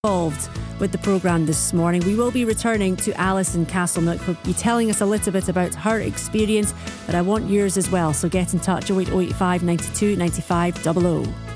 involved with the programme this morning. We will be returning to Alison Castleknock, who'll be telling us a little bit about her experience, but I want yours as well, so get in touch. 08085 92 95 00.